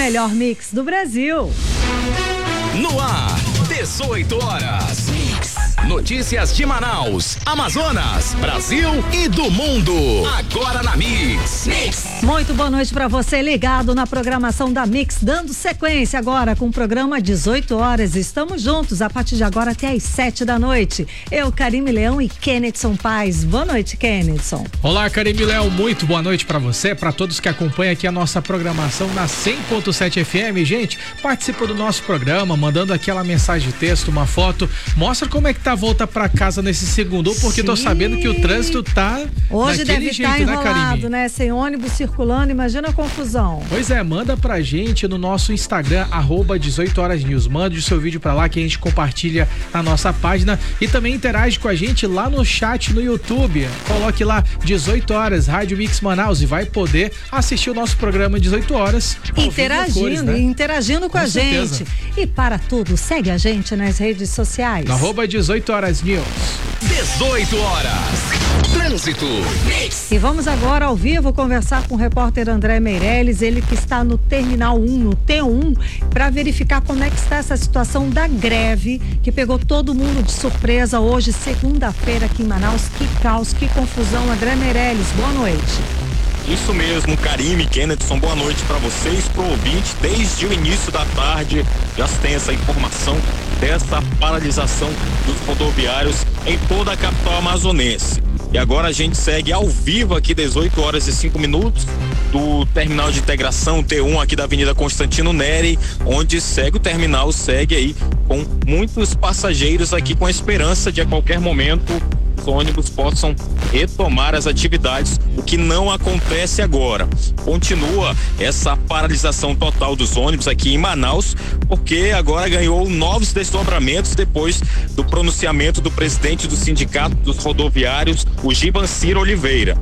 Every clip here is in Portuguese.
melhor mix do Brasil. No ar, 18 horas. Notícias de Manaus, Amazonas, Brasil e do mundo. Agora na Mix. Muito boa noite para você ligado na programação da Mix, dando sequência agora com o programa 18 horas. Estamos juntos a partir de agora até às 7 da noite. Eu, Karime Leão e Kennedson Paz. Boa noite, Kennedson. Olá, Karime Leão. Muito boa noite para você, para todos que acompanham aqui a nossa programação na 100.7 FM. Gente, participa do nosso programa, mandando aquela mensagem de texto, uma foto. Mostra como é que tá a volta para casa nesse segundo, porque tô sabendo que o trânsito tá hoje deve estar enrolado, né? Sem ônibus circulando, imagina a confusão. Pois é, manda pra gente no nosso Instagram, @18horasnews. Mande o seu vídeo pra lá que a gente compartilha na nossa página e também interage com a gente lá no chat no YouTube. Coloque lá 18 horas, Rádio Mix Manaus, e vai poder assistir o nosso programa 18 horas. Interagindo com a certeza. gente. E para tudo, segue a gente nas redes sociais. No @18 horas news. 18 horas. Trânsito. E vamos agora ao vivo conversar com o repórter André Meirelles, ele que está no Terminal 1, no T1, para verificar como é que está essa situação da greve que pegou todo mundo de surpresa hoje, segunda-feira aqui em Manaus. Que caos, que confusão. André Meirelles, boa noite. Isso mesmo, Karime, Kennedson, boa noite para vocês, pro ouvinte. Desde o início da tarde já se tem essa informação dessa paralisação dos rodoviários em toda a capital amazonense. E agora a gente segue ao vivo aqui, 18 horas e 5 minutos, do terminal de integração T1 aqui da Avenida Constantino Neri, onde o terminal segue aí com muitos passageiros aqui com a esperança de a qualquer momento os ônibus possam retomar as atividades, o que não acontece agora. Continua essa paralisação total dos ônibus aqui em Manaus, porque agora ganhou novos desdobramentos depois do pronunciamento do presidente do Sindicato dos Rodoviários, o Givancir Oliveira,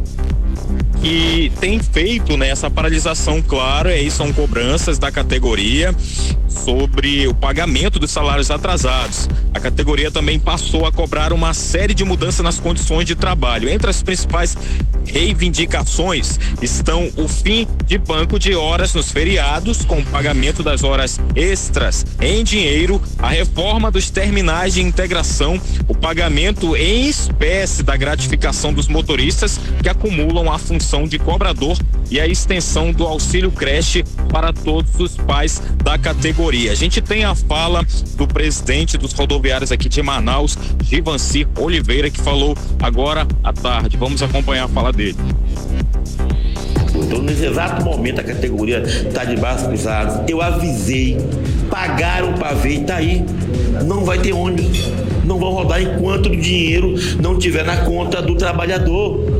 que tem feito essa paralisação, claro, aí são cobranças da categoria sobre o pagamento dos salários atrasados. A categoria também passou a cobrar uma série de mudanças nas condições de trabalho. Entre as principais reivindicações estão o fim de banco de horas nos feriados, com o pagamento das horas extras em dinheiro, a reforma dos terminais de integração, o pagamento em espécie da gratificação dos motoristas que acumulam a função de cobrador e a extensão do auxílio creche para todos os pais da categoria. A gente tem a fala do presidente dos rodoviários aqui de Manaus, Givancir Oliveira, que falou agora à tarde. Vamos acompanhar a fala dele. Então, nesse exato momento, a categoria está de braços cruzados. Eu avisei, pagaram para ver, e tá aí. Não vai ter ônibus, não vão rodar enquanto o dinheiro não estiver na conta do trabalhador.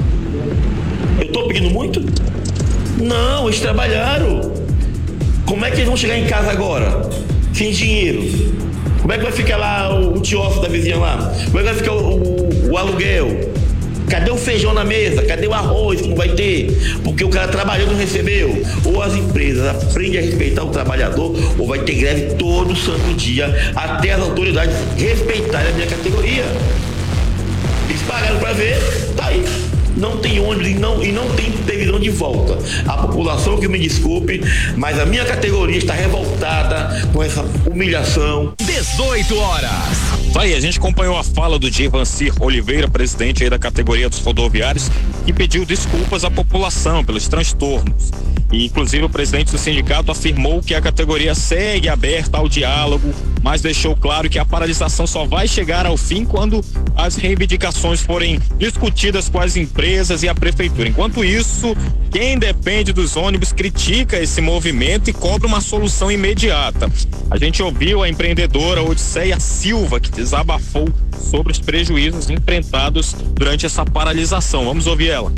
Eu estou pedindo muito? Não, eles trabalharam. Como é que eles vão chegar em casa agora? Sem dinheiro? Como é que vai ficar lá o tiófilo da vizinha lá? Como é que vai ficar o aluguel? Cadê o feijão na mesa? Cadê o arroz que não vai ter? Porque o cara trabalhou e não recebeu. Ou as empresas aprendem a respeitar o trabalhador, ou vai ter greve todo santo dia, até as autoridades respeitarem a minha categoria. Eles pagaram para ver, tá aí. Não tem ônibus e não tem previsão de volta. A população que me desculpe, mas a minha categoria está revoltada com essa humilhação. 18 horas. Aí, a gente acompanhou a fala do Givancir Oliveira, presidente aí da categoria dos rodoviários, que pediu desculpas à população pelos transtornos. E, inclusive, o presidente do sindicato afirmou que a categoria segue aberta ao diálogo, mas deixou claro que a paralisação só vai chegar ao fim quando as reivindicações forem discutidas com as empresas e a prefeitura. Enquanto isso, quem depende dos ônibus critica esse movimento e cobra uma solução imediata. A gente ouviu a empreendedora Odisseia Silva, que desabafou sobre os prejuízos enfrentados durante essa paralisação. Vamos ouvir ela.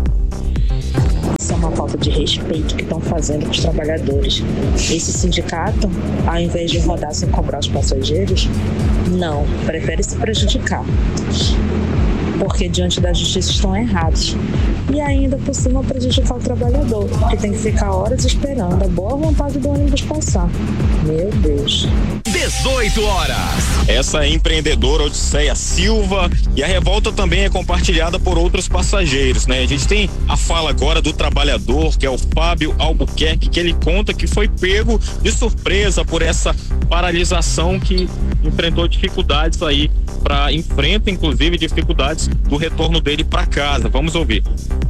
Isso é uma falta de respeito que estão fazendo com os trabalhadores. Esse sindicato, ao invés de rodar sem cobrar os passageiros, não, prefere se prejudicar. porque diante da justiça estão errados. E ainda por cima prejudicar o trabalhador, que tem que ficar horas esperando a boa vontade do ônibus passar. Meu Deus. 18 horas. Essa é a empreendedora Odisseia Silva, e a revolta também é compartilhada por outros passageiros, né? A gente tem a fala agora do trabalhador, que é o Fábio Albuquerque, que ele conta que foi pego de surpresa por essa paralisação, que enfrentou dificuldades aí enfrenta inclusive dificuldades do retorno dele para casa. Vamos ouvir.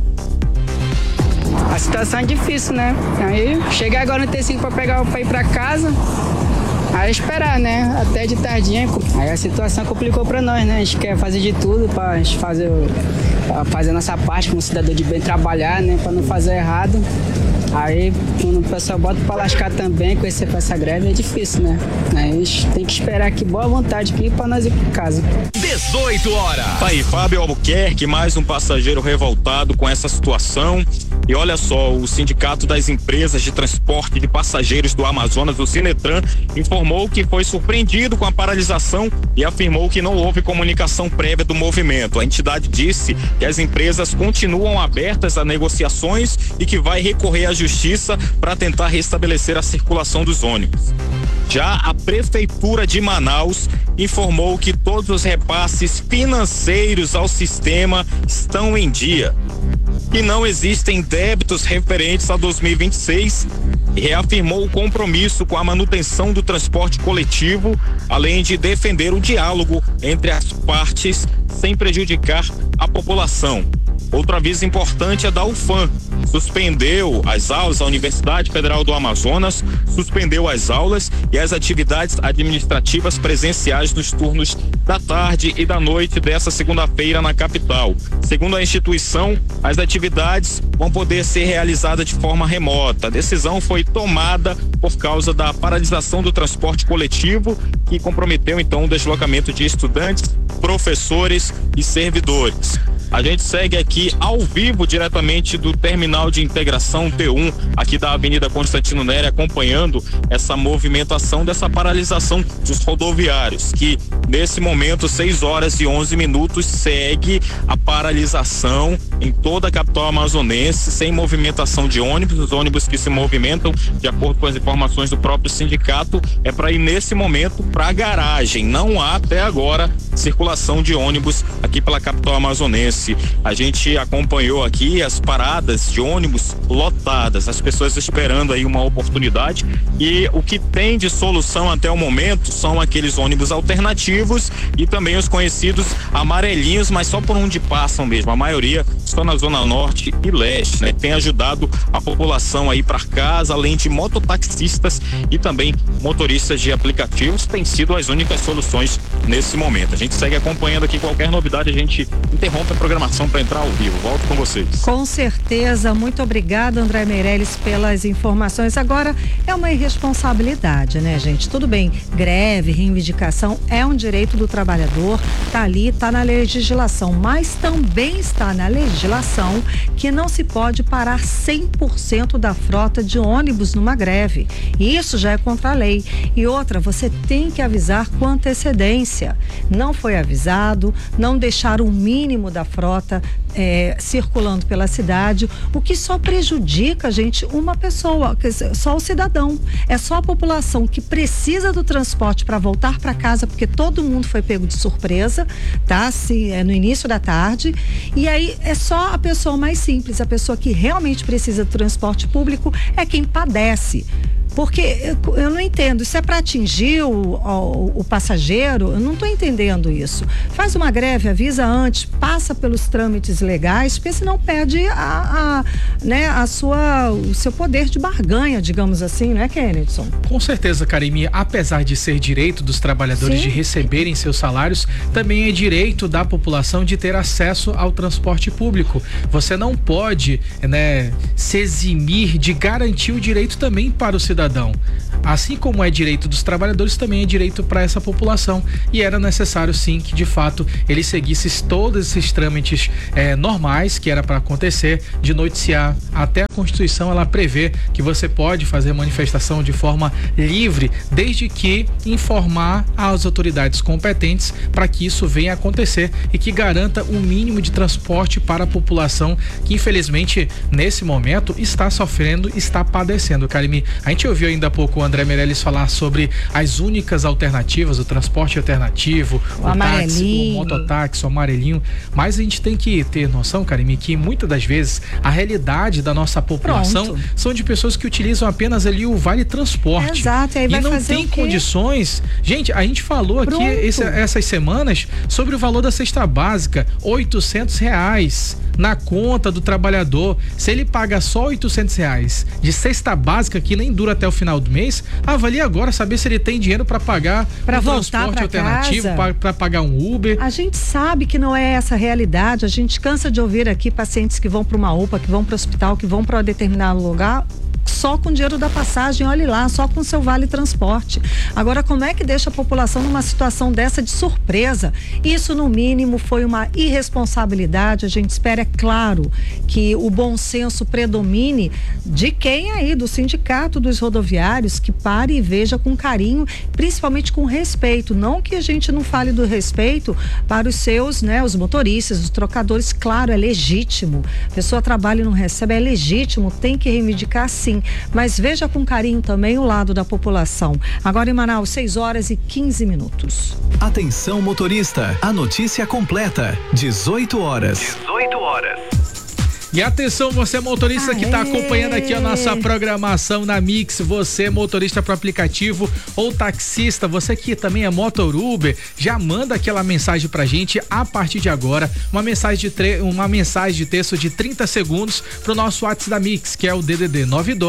A situação é difícil, né? Aí cheguei agora no T5 pra ir pra casa. Aí esperar, né? Até de tardinha. Aí a situação complicou pra nós, né? A gente quer fazer de tudo pra fazer a nossa parte como cidadão de bem, trabalhar, né? Pra não fazer errado. Aí, quando o pessoal bota pra lascar também com essa greve, é difícil, né? A gente tem que esperar aqui, boa vontade aqui pra nós ir pra casa. 18 horas. Tá aí, Fábio Albuquerque, mais um passageiro revoltado com essa situação. E olha só, o Sindicato das Empresas de Transporte de Passageiros do Amazonas, o Sinetran, informou que foi surpreendido com a paralisação e afirmou que não houve comunicação prévia do movimento. A entidade disse que as empresas continuam abertas a negociações e que vai recorrer à justiça para tentar restabelecer a circulação dos ônibus. Já a Prefeitura de Manaus informou que todos os repasses financeiros ao sistema estão em dia e não existem débitos referentes a 2026 e reafirmou o compromisso com a manutenção do transporte coletivo, além de defender o diálogo entre as partes sem prejudicar a população. Outro aviso importante é da UFAM. Suspendeu as aulas, a Universidade Federal do Amazonas suspendeu as aulas e as atividades administrativas presenciais nos turnos da tarde e da noite dessa segunda-feira na capital. Segundo a instituição, as atividades vão poder ser realizadas de forma remota. A decisão foi tomada por causa da paralisação do transporte coletivo, que comprometeu então o deslocamento de estudantes, professores e servidores. A gente segue aqui ao vivo diretamente do terminal de integração T1 aqui da Avenida Constantino Nery, acompanhando essa movimentação dessa paralisação dos rodoviários, que nesse momento 6 horas e 11 minutos segue a paralisação em toda a capital amazonense, sem movimentação de ônibus. Os ônibus que se movimentam, de acordo com as informações do próprio sindicato, é para ir nesse momento para a garagem. Não há até agora circulação de ônibus aqui pela capital amazonense. A gente acompanhou aqui as paradas de ônibus lotadas, as pessoas esperando aí uma oportunidade, e o que tem de solução até o momento são aqueles ônibus alternativos e também os conhecidos amarelinhos, mas só por onde passam mesmo. A maioria só na zona norte e leste, né? Tem ajudado a população aí para casa, além de mototaxistas e também motoristas de aplicativos, tem sido as únicas soluções nesse momento. A gente segue acompanhando aqui, qualquer novidade a gente interrompe a programação para entrar ao vivo. Volto com vocês. Com certeza, muito obrigada, André Meirelles, pelas informações. Agora, é uma irresponsabilidade, né, gente? Tudo bem, greve, reivindicação é um direito do trabalhador, tá ali, tá na legislação, mas também está na legislação que não se pode parar 100% da frota de ônibus numa greve. E isso já é contra a lei. E outra, você tem que avisar com antecedência. Não foi avisado, não deixar o mínimo da frota circulando pela cidade, o que só prejudica, gente, uma pessoa, só o cidadão. É só a população que precisa do transporte para voltar para casa, porque todo mundo foi pego de surpresa, tá? No início da tarde. E aí é só a pessoa mais simples, a pessoa que realmente precisa do transporte público é quem padece. Porque eu não entendo, isso é para atingir o passageiro? Eu não estou entendendo isso. Faz uma greve, avisa antes, passa pelos trâmites legais, porque senão perde o seu poder de barganha, digamos assim, não é, Kennedson? Com certeza, Karime, apesar de ser direito dos trabalhadores de receberem seus salários, também é direito da população de ter acesso ao transporte público. Você não pode, se eximir de garantir o direito também para o cidadão. assim como é direito dos trabalhadores, também é direito para essa população, e era necessário sim que de fato ele seguisse todos esses trâmites normais que era para acontecer, de noticiar. Até a Constituição ela prevê que você pode fazer manifestação de forma livre, desde que informar as autoridades competentes para que isso venha a acontecer e que garanta um mínimo de transporte para a população que infelizmente nesse momento está sofrendo, está padecendo. Karime, a gente ouviu ainda há pouco o André Meirelles falar sobre as únicas alternativas, o transporte alternativo, o táxi, o mototáxi, o amarelinho, mas a gente tem que ter noção, Karime, que muitas das vezes a realidade da nossa população são de pessoas que utilizam apenas ali o vale transporte. Exato, aí vai e não fazer tem o quê? Condições. Gente, a gente falou aqui essas semanas sobre o valor da cesta básica, R$800 na conta do trabalhador. Se ele paga só R$800 de cesta básica, que nem dura até o final do mês, avalie agora saber se ele tem dinheiro para pagar um transporte alternativo, para pagar um Uber. A gente sabe que não é essa a realidade. A gente cansa de ouvir aqui pacientes que vão para uma UPA, que vão para o hospital, que vão para determinado lugar só com o dinheiro da passagem, olhe lá, só com o seu vale transporte. Agora, como é que deixa a população numa situação dessa de surpresa? Isso, no mínimo, foi uma irresponsabilidade. A gente espera, é claro, que o bom senso predomine de quem aí, do sindicato dos rodoviários, que pare e veja com carinho, principalmente com respeito. Não que a gente não fale do respeito para os seus, né, os motoristas, os trocadores, claro, é legítimo. A pessoa trabalha e não recebe, é legítimo, tem que reivindicar sim. Mas veja com carinho também o lado da população. Agora em Manaus, 6h15. Atenção motorista, a notícia completa, 18 horas. E atenção, você motorista que está acompanhando aqui a nossa programação na Mix, você motorista para aplicativo ou taxista, você que também é motor Uber, já manda aquela mensagem pra gente a partir de agora, uma mensagem de texto de 30 segundos pro nosso WhatsApp da Mix, que é o DDD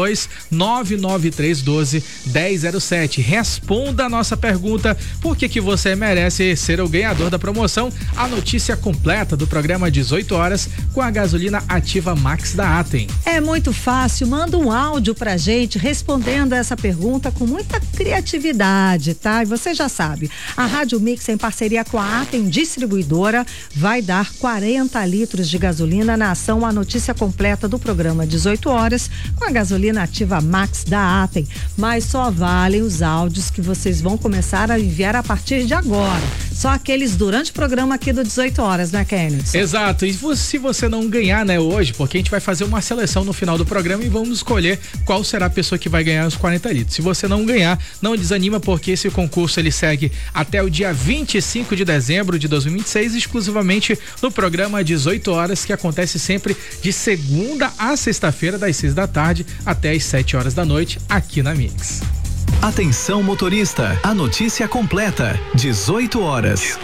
92-99312-1007. Responda a nossa pergunta, por que você merece ser o ganhador da promoção, a notícia completa do programa 18 horas com a gasolina ativa Max da Atem. É muito fácil, manda um áudio pra gente respondendo essa pergunta com muita criatividade, tá? E você já sabe, a Rádio Mix, em parceria com a Atem Distribuidora, vai dar 40 litros de gasolina na ação A Notícia Completa do programa 18 horas com a gasolina ativa Max da Atem. Mas só valem os áudios que vocês vão começar a enviar a partir de agora. Só aqueles durante o programa aqui do 18 horas, né, Kennedy? Exato. E se você não ganhar, né, hoje, porque a gente vai fazer uma seleção no final do programa e vamos escolher qual será a pessoa que vai ganhar os 40 litros. Se você não ganhar, não desanima, porque esse concurso ele segue até o dia 25 de dezembro de 2026, exclusivamente no programa 18 horas, que acontece sempre de segunda a sexta-feira, das 6 da tarde até as 7 horas da noite, aqui na Mix. Atenção motorista, a notícia completa, 18 horas.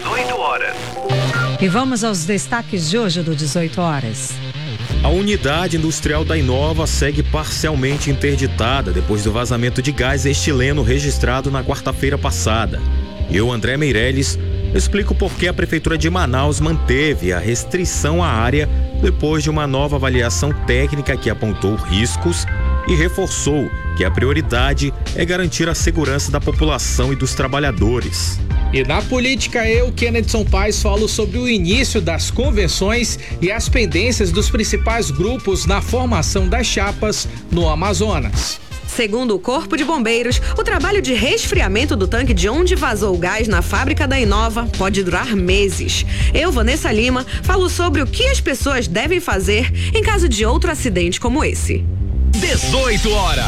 E vamos aos destaques de hoje do 18 horas. A unidade industrial da Inova segue parcialmente interditada depois do vazamento de gás estileno registrado na quarta-feira passada. Eu, André Meirelles, explico por que a Prefeitura de Manaus manteve a restrição à área depois de uma nova avaliação técnica que apontou riscos e reforçou que a prioridade é garantir a segurança da população e dos trabalhadores. E na política, eu, Kennedy Paes, falo sobre o início das convenções e as pendências dos principais grupos na formação das chapas no Amazonas. Segundo o Corpo de Bombeiros, o trabalho de resfriamento do tanque de onde vazou o gás na fábrica da Inova pode durar meses. Eu, Vanessa Lima, falo sobre o que as pessoas devem fazer em caso de outro acidente como esse. 18 horas.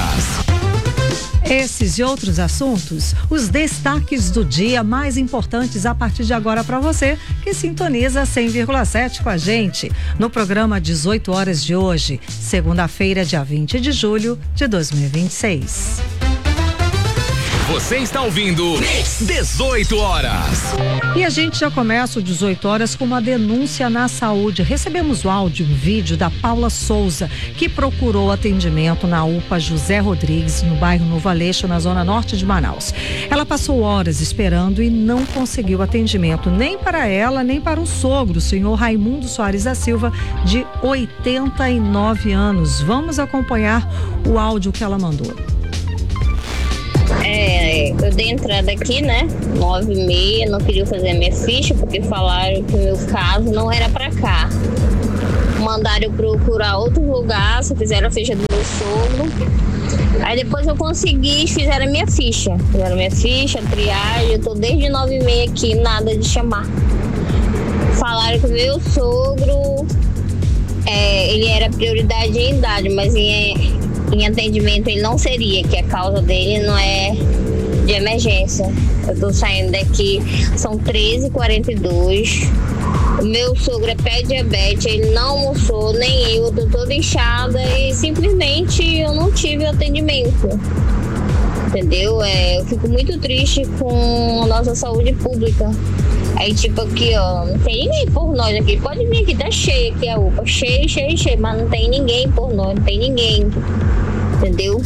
Esses e outros assuntos, os destaques do dia mais importantes a partir de agora para você, que sintoniza 100,7 com a gente no programa 18 horas de hoje, segunda-feira, dia 20 de julho de 2026. Você está ouvindo 18 horas. E a gente já começa o 18 horas com uma denúncia na saúde. Recebemos o áudio, um vídeo da Paula Souza, que procurou atendimento na UPA José Rodrigues, no bairro Novo Aleixo, na zona norte de Manaus. Ela passou horas esperando e não conseguiu atendimento nem para ela, nem para o sogro, o senhor Raimundo Soares da Silva, de 89 anos. Vamos acompanhar o áudio que ela mandou. Eu dei entrada aqui, né? 9h30, não queria fazer a minha ficha, porque falaram que o meu caso não era pra cá. Mandaram eu procurar outro lugar, só fizeram a ficha do meu sogro. Aí depois eu consegui, fizeram a minha ficha. Fizeram a minha ficha, a triagem, eu tô desde 9h30 aqui, nada de chamar. Falaram que o meu sogro, ele era prioridade em idade, mas em atendimento ele não seria, que a causa dele não é de emergência. Eu tô saindo daqui, são 13h42. O meu sogro é pré-diabetes, ele não almoçou, nem eu tô toda inchada e simplesmente eu não tive o atendimento. Entendeu? Eu fico muito triste com a nossa saúde pública. Aí tipo aqui, ó, não tem ninguém por nós aqui. Pode vir aqui, tá cheia aqui a UPA, cheia, mas não tem ninguém por nós, não tem ninguém. Entendeu?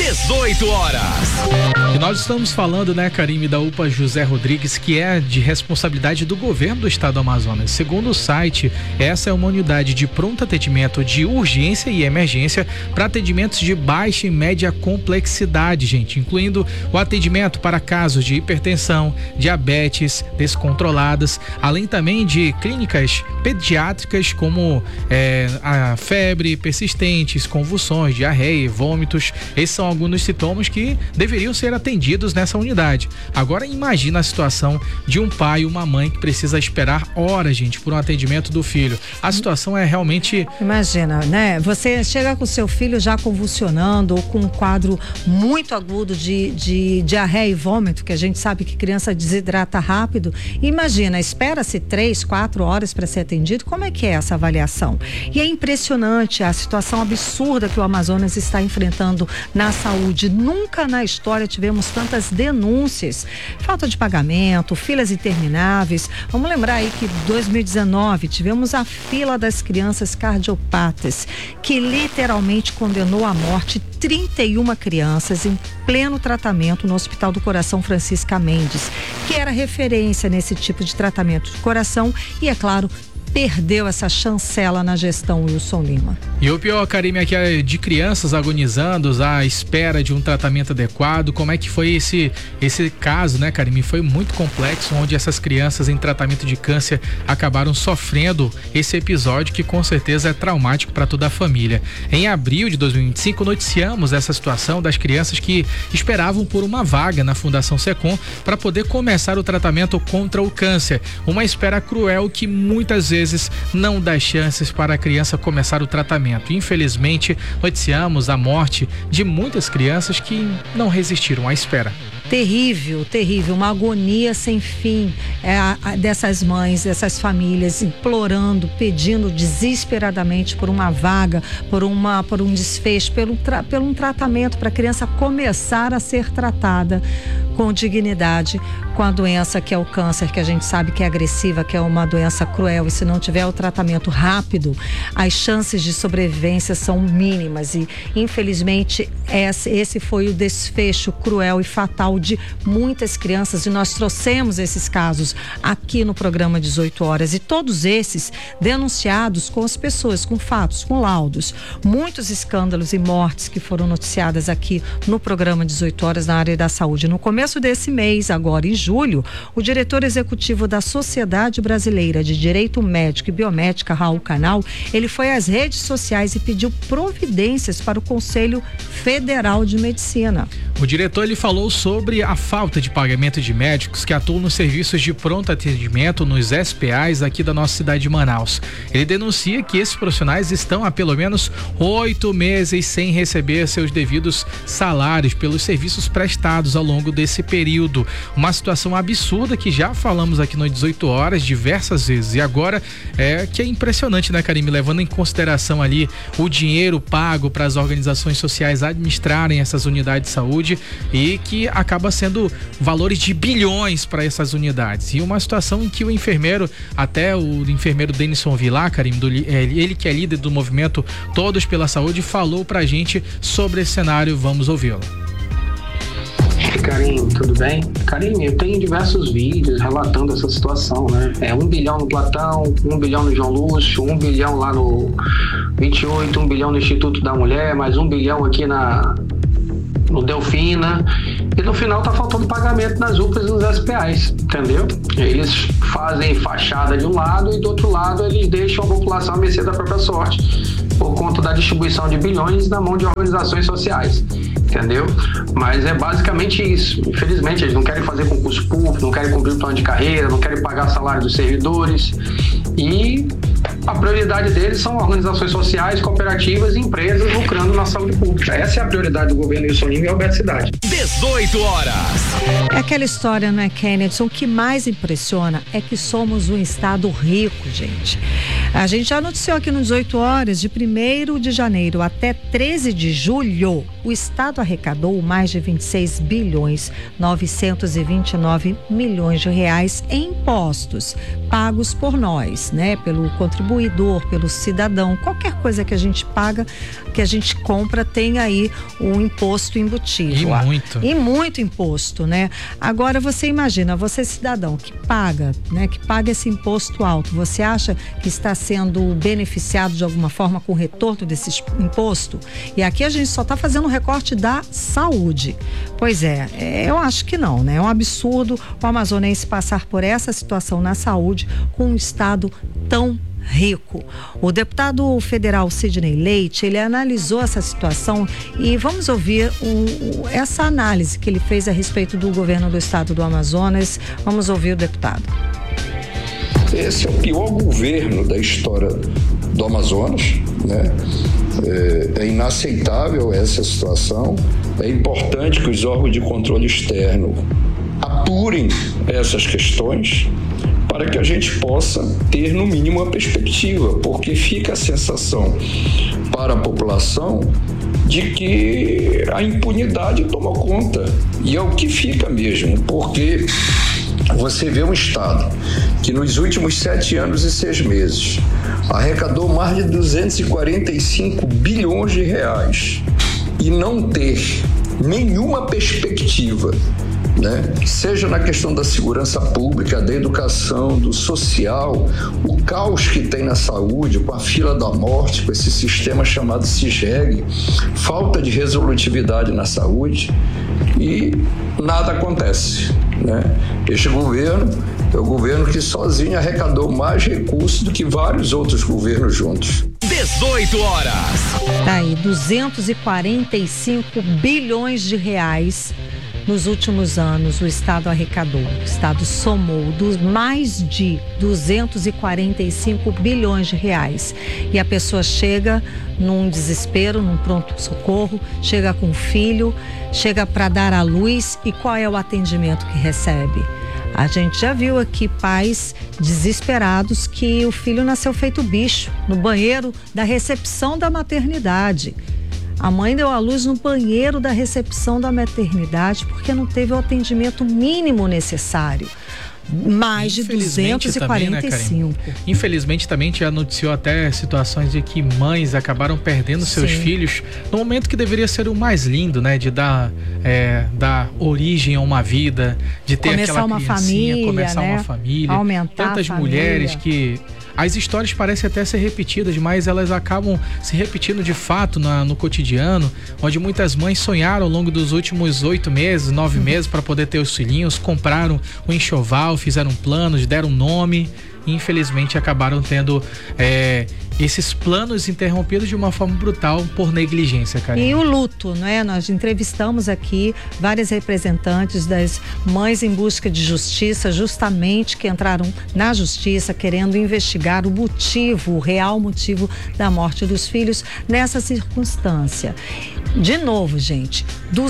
18 horas. E nós estamos falando, né, Karime, da UPA José Rodrigues, que é de responsabilidade do governo do estado do Amazonas. Segundo o site, essa é uma unidade de pronto atendimento de urgência e emergência para atendimentos de baixa e média complexidade, gente, incluindo o atendimento para casos de hipertensão, diabetes descontroladas, além também de clínicas pediátricas como a febre persistentes, convulsões, diarreia e vômitos. Esses são alguns dos sintomas que deveriam ser atendidos nessa unidade. Agora imagina a situação de um pai e uma mãe que precisa esperar horas, gente, por um atendimento do filho. A situação é realmente... Imagina, né? Você chega com seu filho já convulsionando ou com um quadro muito agudo de diarreia e vômito, que a gente sabe que criança desidrata rápido. Imagina, espera-se 3-4 horas para ser atendido. Como é que é essa avaliação? E é impressionante a situação absurda que o Amazonas está enfrentando na saúde. Nunca na história tivemos tantas denúncias, falta de pagamento, filas intermináveis. Vamos lembrar aí que em 2019 tivemos a fila das crianças cardiopatas, que literalmente condenou à morte 31 crianças em pleno tratamento no Hospital do Coração Francisca Mendes, que era referência nesse tipo de tratamento de coração e, é claro, perdeu essa chancela na gestão Wilson Lima. E o pior, Karime, aqui é de crianças agonizando à espera de um tratamento adequado. Como é que foi esse caso, né, Karime? Foi muito complexo, onde essas crianças em tratamento de câncer acabaram sofrendo esse episódio que com certeza é traumático para toda a família. Em abril de 2025, noticiamos essa situação das crianças que esperavam por uma vaga na Fundação Secom para poder começar o tratamento contra o câncer. Uma espera cruel que muitas vezes não dá chances para a criança começar o tratamento. Infelizmente, noticiamos a morte de muitas crianças que não resistiram à espera. Terrível, terrível, uma agonia sem fim dessas mães, dessas famílias implorando, pedindo desesperadamente por uma vaga, por um desfecho, pelo um tratamento para a criança começar a ser tratada com dignidade com a doença que é o câncer, que a gente sabe que é agressiva, que é uma doença cruel, e se não tiver o tratamento rápido, as chances de sobrevivência são mínimas e infelizmente esse foi o desfecho cruel e fatal de muitas crianças, e nós trouxemos esses casos aqui no programa 18 horas, e todos esses denunciados com as pessoas, com fatos, com laudos. Muitos escândalos e mortes que foram noticiadas aqui no programa 18 horas na área da saúde. No começo desse mês, agora em julho, o diretor executivo da Sociedade Brasileira de Direito Médico e Biomédica, Raul Canal, ele foi às redes sociais e pediu providências para o Conselho Federal de Medicina. O diretor ele falou sobre a falta de pagamento de médicos que atuam nos serviços de pronto atendimento nos SPAs aqui da nossa cidade de Manaus. Ele denuncia que esses profissionais estão há pelo menos 8 meses sem receber seus devidos salários pelos serviços prestados ao longo desse período. Uma situação absurda que já falamos aqui no 18 horas diversas vezes, e agora que é impressionante, né, Karime, levando em consideração ali o dinheiro pago para as organizações sociais administrarem essas unidades de saúde, e que acaba sendo valores de bilhões para essas unidades. E uma situação em que o enfermeiro, até o enfermeiro Denison Vilar, Karime, ele que é líder do movimento Todos pela Saúde, falou pra gente sobre esse cenário. Vamos ouvi-lo. Karime, tudo bem? Karime, eu tenho diversos vídeos relatando essa situação, né? 1 bilhão no Platão, 1 bilhão no João Lúcio, 1 bilhão lá no 28, 1 bilhão no Instituto da Mulher, mais 1 bilhão aqui no Delfina. e no final tá faltando pagamento nas UPAs e nos SPAs, entendeu? Eles fazem fachada de um lado e do outro lado eles deixam a população à mercê da própria sorte por conta da distribuição de bilhões na mão de organizações sociais, entendeu? Mas é basicamente isso. Infelizmente, eles não querem fazer concurso público, não querem cumprir o plano de carreira, não querem pagar salário dos servidores e a prioridade deles são organizações sociais, cooperativas e empresas lucrando na saúde pública. Essa é a prioridade do governo Wilson Lima e Alberto Cidade. 18 horas. É aquela história, não é, Kennedy? O que mais impressiona é que somos um estado rico, gente. A gente já noticiou aqui no 18 horas, de 1º de janeiro até 13 de julho, o estado arrecadou mais de 26 bilhões 929 milhões de reais em impostos pagos por nós, né? Pelo contribuidor, pelo cidadão. Qualquer coisa que a gente paga, que a gente compra, tem aí um imposto embutido. E muito imposto, né? Agora você imagina, você cidadão que paga, né? Que paga esse imposto alto, você acha que está sendo beneficiado de alguma forma com o retorno desse imposto? E aqui a gente só está fazendo um recorte da saúde. Pois é, eu acho que não, né? É um absurdo o amazonense passar por essa situação na saúde com um estado tão rico. O deputado federal Sidney Leite, ele analisou essa situação e vamos ouvir essa análise que ele fez a respeito do governo do estado do Amazonas. Vamos ouvir o deputado. Esse é o pior governo da história do Amazonas, né? É inaceitável essa situação. É importante que os órgãos de controle externo apurem essas questões para que a gente possa ter, no mínimo, uma perspectiva, porque fica a sensação para a população de que a impunidade toma conta. E é o que fica mesmo, porque você vê um estado que nos últimos 7 anos e 6 meses arrecadou mais de 245 bilhões de reais e não ter nenhuma perspectiva, né? Seja na questão da segurança pública, da educação, do social, o caos que tem na saúde, com a fila da morte, com esse sistema chamado CISREG, falta de resolutividade na saúde e nada acontece, né? Este governo é o governo que sozinho arrecadou mais recursos do que vários outros governos juntos. 18 horas. Tá aí, 245 bilhões de reais nos últimos anos o estado arrecadou. O estado somou mais de 245 bilhões de reais. E a pessoa chega num desespero, num pronto-socorro, chega com o filho, chega para dar à luz e qual é o atendimento que recebe? A gente já viu aqui pais desesperados que o filho nasceu feito bicho no banheiro da recepção da maternidade. A mãe deu à luz no banheiro da recepção da maternidade porque não teve o atendimento mínimo necessário. Mais de 245. Também, né, infelizmente também já noticiou até situações de que mães acabaram perdendo seus filhos no momento que deveria ser o mais lindo, né? De dar origem a uma vida, de ter começar aquela criancinha, começar uma família. Aumentar tantas a família. Mulheres que... As histórias parecem até ser repetidas, mas elas acabam se repetindo de fato no cotidiano, onde muitas mães sonharam ao longo dos últimos 8 meses, 9 meses para poder ter os filhinhos, compraram um enxoval, fizeram planos, deram nome e infelizmente acabaram tendo esses planos interrompidos de uma forma brutal por negligência, cara. E o luto, né? Nós entrevistamos aqui várias representantes das mães em busca de justiça, justamente que entraram na justiça querendo investigar o motivo, o real motivo da morte dos filhos nessa circunstância. De novo, gente,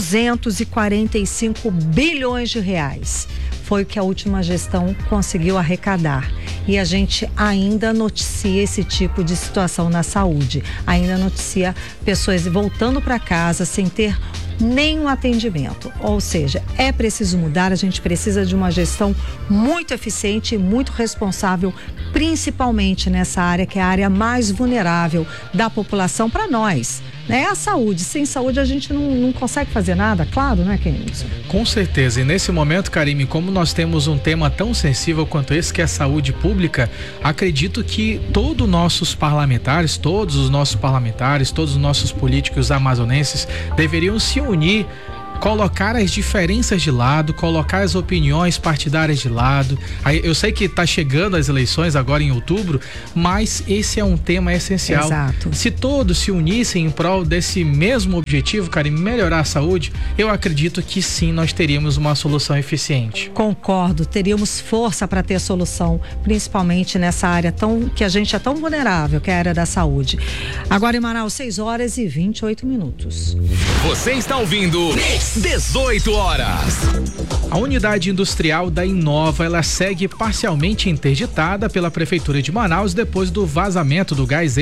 245 bilhões de reais. Foi o que a última gestão conseguiu arrecadar. E a gente ainda noticia esse tipo de situação na saúde. Ainda noticia pessoas voltando para casa sem ter nenhum atendimento. Ou seja, é preciso mudar, a gente precisa de uma gestão muito eficiente e muito responsável, principalmente nessa área que é a área mais vulnerável da população para nós. É a saúde. Sem saúde a gente não consegue fazer nada, claro, né, Kenilson? Com certeza. E nesse momento, Karime, como nós temos um tema tão sensível quanto esse, que é a saúde pública, acredito que todos os nossos parlamentares, todos os nossos políticos amazonenses deveriam se unir colocar as diferenças de lado, colocar as opiniões partidárias de lado. Aí, eu sei que está chegando as eleições agora em outubro, mas esse é um tema essencial. Exato. Se todos se unissem em prol desse mesmo objetivo, cara, em melhorar a saúde, eu acredito que sim, nós teríamos uma solução eficiente. Concordo, teríamos força para ter solução, principalmente nessa área que a gente é tão vulnerável, que é a área da saúde. Agora em Manaus, 6h28. Você está ouvindo 18 horas. A unidade industrial da Inova, ela segue parcialmente interditada pela Prefeitura de Manaus depois do vazamento do gás